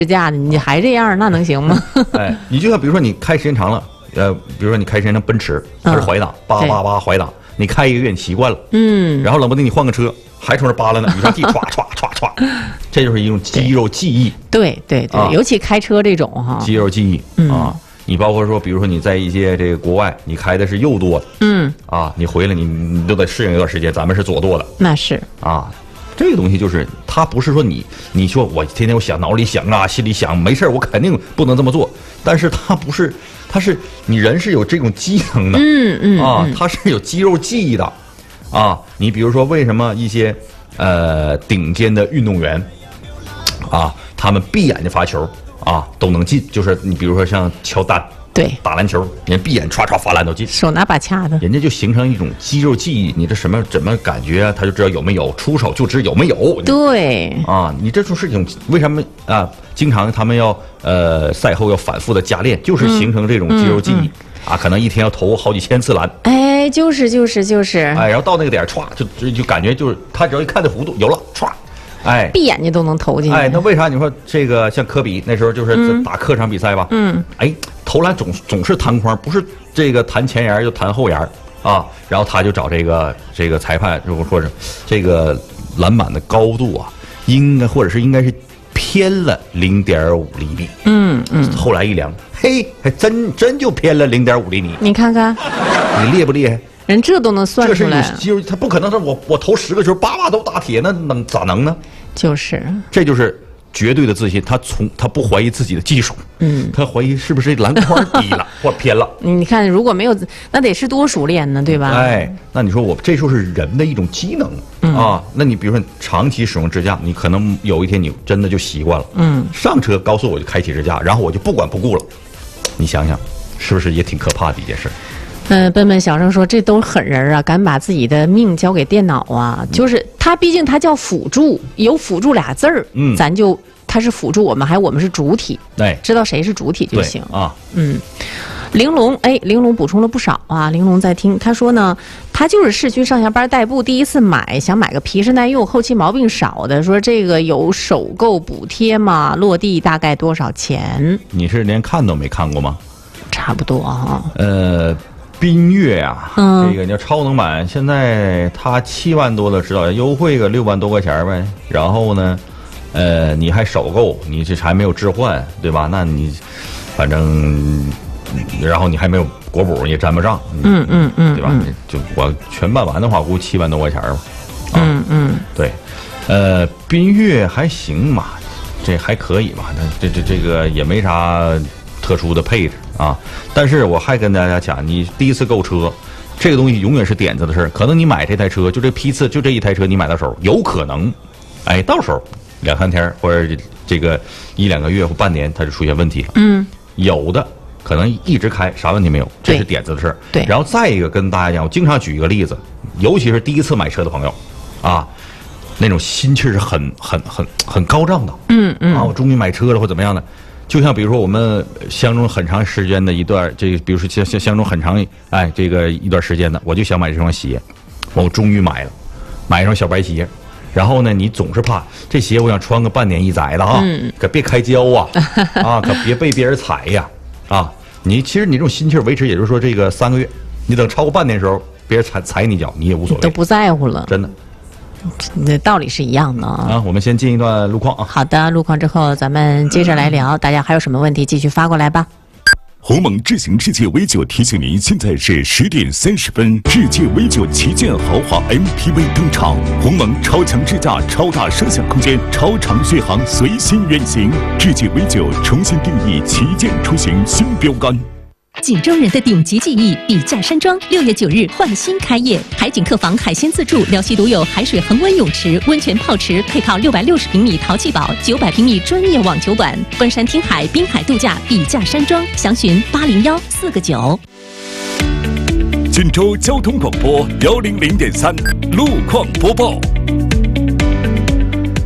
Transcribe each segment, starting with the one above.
支架的，你还这样，那能行吗？ 哎，你就像比如说你开时间长了，比如说你开时间长奔驰，它是怀档，叭叭叭怀档，你开1个月你习惯了，然后冷不丁你换个车，还从这扒拉呢，雨刷器歘歘歘歘，这就是一种肌肉记忆。 对，尤其开车这种哈， 肌肉记忆啊。你包括说，比如说你在一些这个国外，你开的是右舵的，你回来你都得适应一段时间，咱们是左舵的， 那是啊。这个东西就是它不是说你说我天天我想脑里想啊，心里想没事我肯定不能这么做，但是它不是，它是你人是有这种机能的，它是有肌肉记忆的，啊，你比如说为什么一些顶尖的运动员啊，他们闭眼睛罚球啊都能进，就是你比如说像乔丹。对，打篮球，人闭眼唰唰罚篮都进， 手拿把掐的， 人家就形成一种肌肉记忆。你这怎么感觉啊？他就知道有没有，出手就知有没有。 对啊，你这种事情为什么啊？经常他们要赛后要反复的加练，就是形成这种肌肉记忆啊。可能一天要投好几千次篮。 哎，就是。 哎，然后到那个点歘就感觉就是他只要一看这弧度有了歘。哎， 闭眼睛都能投进去。 哎，那为啥你说这个像科比那时候就是打客场比赛吧？哎，投篮总是弹框，不是这个弹前沿就弹后沿啊。然后他就找这个裁判，如果说是这个篮板的高度啊，应该是偏了0.5厘米。后来一量，嘿，还真就偏了0.5厘米。 你看看， 你厉不厉害？ 人这都能算出来， 就是他不可能是我投10个球叭都打铁，那咋能呢？这就是绝对的自信，他不怀疑自己的技术，他怀疑是不是篮筐低了或偏了。 你看，如果没有，那得是多熟练呢，对吧？ 哎，那你说这就是人的一种机能啊。那你比如说长期使用支架，你可能有一天你真的就习惯了，上车高速我就开启支架，然后我就不管不顾了。你想想，是不是也挺可怕的一件事？ 笨笨小声说：“这都是狠人啊，敢把自己的命交给电脑啊！就是他，毕竟他叫辅助，有辅助俩字儿，他是辅助我们，我们是主体，知道谁是主体就行啊。玲珑补充了不少啊。玲珑在听，他说呢，他就是市区上下班代步，第一次想买个皮实耐用、后期毛病少的，说这个有首购补贴吗？落地大概多少钱？ 你是连看都没看过吗？ 差不多啊。 缤越啊，这个叫超能版，现在它7万多的指导价，优惠个6万多块钱呗。然后呢，你还首购，你这还没有置换，对吧？那你反正，然后你还没有国补，也沾不上，对吧？就我全办完的话，估计7万多块钱吧。对，缤越还行嘛，这还可以嘛，这个也没啥特殊的配置啊。但是我还跟大家讲，你第一次购车，这个东西永远是点子的事儿。可能你买这台车，就这批次，就这一台车你买到手，有可能，哎，到手2、3天或者这个1、2个月或半年，它就出现问题了。有的可能一直开，啥问题没有，这是点子的事儿。 对。 然后再一个跟大家讲，我经常举一个例子，尤其是第一次买车的朋友，啊，那种心气儿是很高涨的。我终于买车了或怎么样的。就像比如说我们相中很长时间的一段，这个比如说相中很长这个一段时间的，我就想买这双鞋，我终于买一双小白鞋。然后呢，你总是怕这鞋我想穿个半年1载的啊，可别开胶啊，可别被别人踩呀啊！其实你这种心气维持，也就是说这个3个月，你等超过半年的时候，别人踩你脚，你也无所谓， 都不在乎了， 真的。 那道理是一样的啊。 我们先进一段路况啊。 好的，路况之后咱们接着来聊，大家还有什么问题继续发过来吧。 鸿蒙智行世界V9提醒您，现在是10点30分，世界V9旗舰豪华 MPV 登场，鸿蒙超强智驾、超大摄像空间、超长续航，随心远行。世界V9重新定义旗舰出行新标杆。 锦州人的顶级记忆，笔架山庄6月9日焕新开业，海景客房海鲜自助，辽西独有海水恒温泳池、温泉泡池，配套660平米淘气堡、900平米专业网球馆，观山听海，滨海度假，笔架山庄，详询801-4个9。 锦州交通广播100.3路况播报。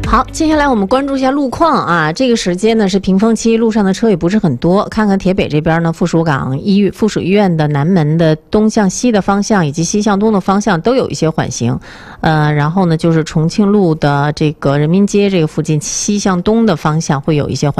好，接下来我们关注一下路况啊。这个时间呢是平峰期，路上的车也不是很多。看看铁北这边呢，附属医院的南门的东向西的方向以及西向东的方向都有一些缓行。然后呢就是重庆路的这个人民街这个附近西向东的方向会有一些缓行。